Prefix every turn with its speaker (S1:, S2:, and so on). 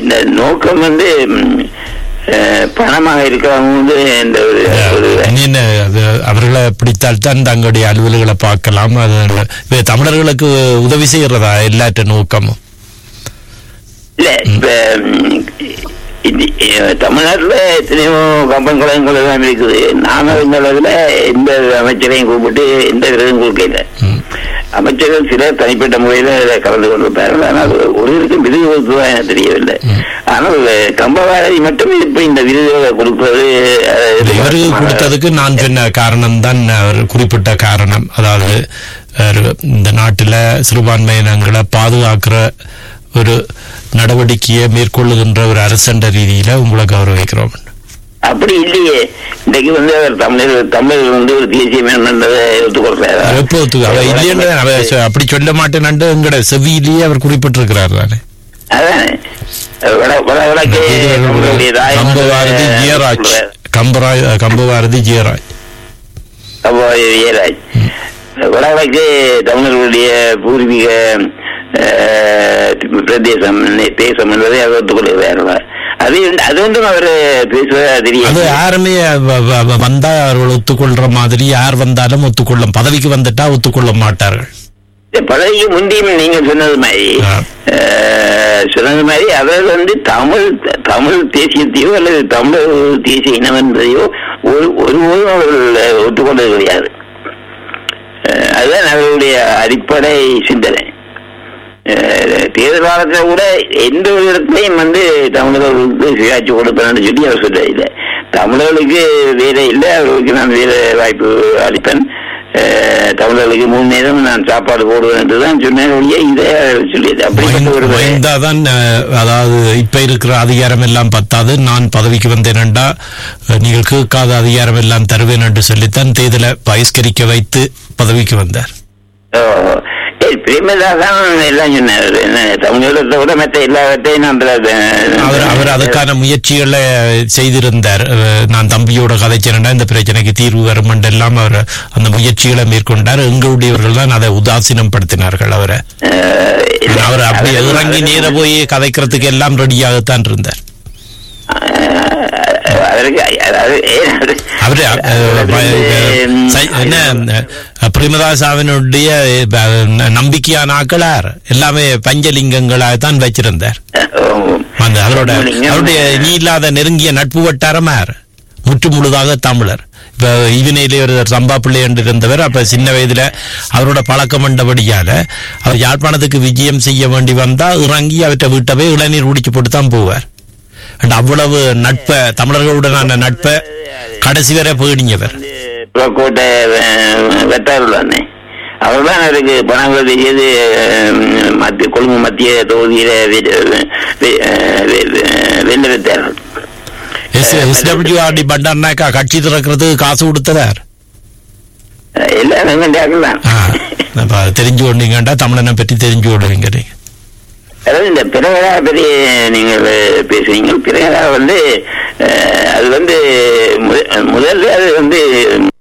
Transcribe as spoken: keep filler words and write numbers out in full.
S1: இந்த நோக்கம் வந்து பணமாக இருக்கிறவங்க
S2: அவர்களை பிடித்தால் தான் தங்களுடைய அலுவல்களை பார்க்கலாம். அது தமிழர்களுக்கு உதவி செய்யறதா எல்லாற்ற நோக்கமும்
S1: இல்ல. இப்ப தமிழ்நாட்டுல எத்தனையோ கம்பன் குளங்கள் எல்லாம் இருக்குது. நாங்கள் இந்த அளவுல எந்த அமைச்சரையும் கூப்பிட்டு எந்த விருதும் கொடுக்கல. அமைச்சர்கள் சிலர் தனிப்பட்ட முறையில கலந்து கொண்டிருப்பார்கள். ஆனால் ஒருவருக்கும் விருது கொடுத்ததான் எனக்கு தெரியவில்லை. ஆனால் கம்பவாரதி மட்டும் இப்ப இந்த விருதுகளை கொடுப்பது
S2: இவருக்கு கொடுத்ததுக்கு நான் சொன்ன காரணம் தான் அவர் குறிப்பிட்ட காரணம். அதாவது இந்த நாட்டில சிறுபான்மையினங்களை பாதுகாக்கிற ஒரு நடவடிக்கையை மேற்கொள்ளுகின்ற ஒரு அரசண்ட ரீதியில உங்களை கௌரவிக்கிறோம்.
S1: அப்படி இல்லையே. இன்னைக்கு வந்து அவர் தமிழர் தமிழர்கள் வந்து ஒரு தேசியம் என்னன்றதை ஒத்துக்கொள்றாரு.
S2: அப்படி சொல்ல மாட்டேன் எங்கட செவியிலேயே அவர் குறிப்பிட்டிருக்கிறார் தானே.
S1: அதானே
S2: கம்பவாரதி ஜெயராஜ் கம்பவாரதி ஜெயராஜ்
S1: ஜெயராஜ் வடகிழக்கு தமிழர்களுடைய பூர்வீக பிரதேசம் தேசம் என்பதை அவர் ஒத்துக்கொள்கிறார்கள். அது அது வந்து அவர் பேசுவதா தெரியும்.
S2: அது யாருமே வந்தா அவர்கள் ஒத்துக்கொள்ற மாதிரி யார் வந்தாலும் ஒத்துக்கொள்ளும். பதவிக்கு வந்துட்டா ஒத்துக்கொள்ள மாட்டார்கள்.
S1: பதவிக்கு முந்தியும் நீங்க சொன்னது மாதிரி சொன்னது மாதிரி அவர் வந்து தமிழ் தமிழ் தேசியத்தையோ அல்லது தமிழ் தேசிய இனம் என்பதையோ ஒரு ஒருபோதும் அவர்கள் ஒத்துக்கொண்டது கிடையாது. அதுதான் அவர்களுடைய அடிப்படை சிந்தனை. தேர்தல் காலத்தில் கூட எந்த ஒரு இடத்துலையும் வந்து தமிழர்களுக்கு சுயாட்சி கொடுப்பேன்னு சொல்லி அவர் சொல்ல. தமிழர்களுக்கு வேலை இல்லை, அவர்களுக்கு நான் வேலை வாய்ப்பு அளிப்பேன், தமிழர்களுக்கு மூணு நேரம் நான் சாப்பாடு போடுவேன் என்றுதான் சொன்னேன். இதை சொல்லியது அப்படிப்பட்ட ஒரு
S2: தான். அதாவது இப்ப இருக்கிற அதிகாரம் எல்லாம் பத்தாது, நான் பதவிக்கு வந்தேன்டா நீங்கள் கேட்காத அதிகாரம் எல்லாம் தருவேன் என்று சொல்லித்தான் தேர்தலை பகிஷ்கரிக்க வைத்து பதவிக்கு வந்தார். அவர் அதுக்கான முயற்சிகளை செய்திருந்தார். நான் தம்பியோட கதைச்சேன்டா இந்த பிரச்சனைக்கு தீர்வு வரும் எல்லாம் அவர் அந்த முயற்சிகளை மேற்கொண்டார். எங்களுடையவர்கள் தான் அதை உதாசீனம் படுத்தினார்கள். அவரை அவர் அப்படி இறங்கி நேர போய் கதைக்கிறதுக்கு எல்லாம் ரெடியாகத்தான் இருந்தார். அவரு என்ன பிரேமதாசாவினுடைய நம்பிக்கையான ஆக்களார் எல்லாமே பஞ்சலிங்கங்களாகத்தான் வச்சிருந்தார். அவரோட அவருடைய நீ இல்லாத நெருங்கிய நட்பு வட்டாரமார் முற்று முழுதாக தமிழர். இப்ப ஈவினையிலே ஒரு சம்பா பிள்ளை என்று இருந்தவர். அப்ப சின்ன வயதுல அவரோட பழக்கம் என்றபடியால அவர் யாழ்ப்பாணத்துக்கு விஜயம் செய்ய வேண்டி வந்தா இறங்கி அவற்றை வீட்டவே இளநீர் குடிச்சு போட்டு தான் போவார். அவ்வளவு நட்பை தமிழர்களுடனான நட்பை கடைசி வரை பேணியவர்.
S1: அவர்தான் அவருக்கு பணங்கள் செய்து மத்திய கொழும்பு மத்திய தொகுதியில வெள்ள வைத்தார்கள்.
S2: எஸ்டபிள்யூஆர்டி பண்டார்னாக்கா கட்சி திறக்கிறது காசு கொடுத்ததார்.
S1: எல்லாம்
S2: தெரிஞ்சு கொண்டீங்கண்டா தமிழனை பற்றி தெரிஞ்சு கொள்வீங்க.
S1: அதாவது இந்த பிரகடா பற்றி நீங்கள் பேசுறீங்க. பிரகடா வந்து அது வந்து முதல்ல அது வந்து